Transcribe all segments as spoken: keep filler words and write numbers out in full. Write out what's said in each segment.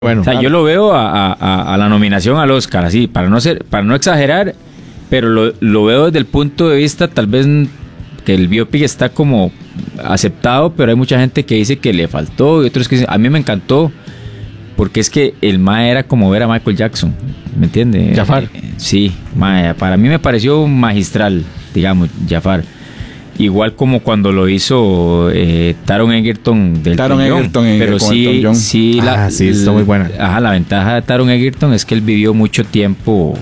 Bueno, o sea, ah, yo lo veo a, a, a la nominación al Oscar, así, para no ser, para no exagerar, pero lo, lo veo desde el punto de vista, tal vez, que el biopic está como aceptado, pero hay mucha gente que dice que le faltó y otros que dicen, a mí me encantó, porque es que el mae era como ver a Michael Jackson, ¿me entiendes? Jafar. Eh, sí, mae, para mí me pareció magistral, digamos, Jafar. Igual como cuando lo hizo eh, Taron Egerton del Taron John, Egerton en- pero con sí, Elton John. sí, Ah, sí, está muy buena. Ajá, la ventaja de Taron Egerton es que él vivió mucho tiempo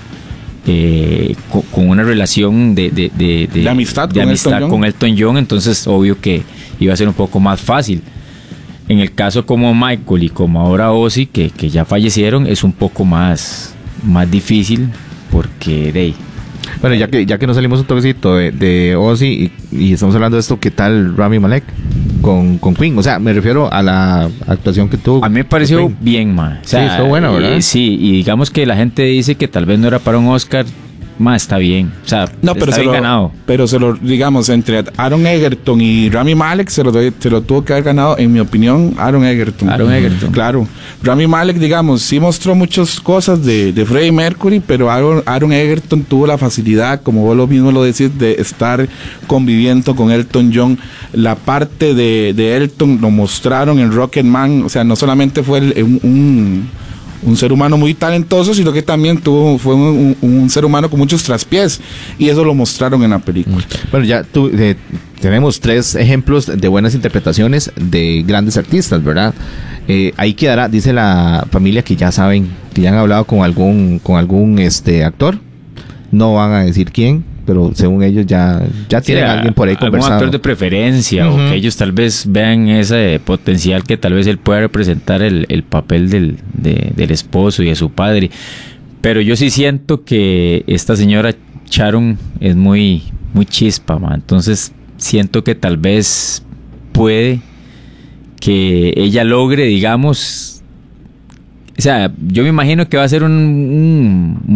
eh, co- con una relación de, de, de, De amistad de con amistad Elton John. con Elton John, entonces obvio que iba a ser un poco más fácil. En el caso como Michael y como ahora Ozzy, que, que ya fallecieron, es un poco más, más difícil porque de ahí, bueno, ya que ya que nos salimos un toquecito de, de Ozzy y, y estamos hablando de esto, ¿qué tal Rami Malek con, con Queen? O sea, me refiero a la actuación que tuvo. a mí me pareció Queen. bien, ma. O sea, Sí, estuvo buena, ¿verdad? eh, sí, y digamos que la gente dice que tal vez no era para un Oscar, ma, está bien. O sea, No, pero está se bien lo, ganado. pero se lo, digamos, entre Aaron Egerton y Rami Malek se lo, doy- se lo tuvo que haber ganado, en mi opinión, Aaron Egerton. Aaron Egerton. Claro. Rami Malek, digamos, sí mostró muchas cosas de, de Freddie Mercury, pero Aaron, Aaron Egerton tuvo la facilidad, como vos lo mismo lo decís, de estar conviviendo con Elton John. La parte de, de Elton lo mostraron en Rocketman, o sea, no solamente fue el- un... un un ser humano muy talentoso, sino que también tuvo fue un, un- un ser humano con muchos traspiés, y eso lo mostraron en la película. Bueno, ya tú, eh, tenemos tres ejemplos de buenas interpretaciones de grandes artistas, ¿verdad? Eh, ahí quedará, dice la familia que ya saben, que ya han hablado con algún con algún este actor, no van a decir quién, pero según ellos ya ya tienen Sí, a alguien por ahí algún conversado. actor de preferencia, Ujú. o que ellos tal vez vean ese potencial que tal vez él pueda representar el, el papel del, de- del esposo y de su padre. Pero yo sí siento que esta señora Sharon es muy, muy chispa, ma. Entonces siento que tal vez puede que ella logre, digamos, o sea, yo me imagino que va a ser un, un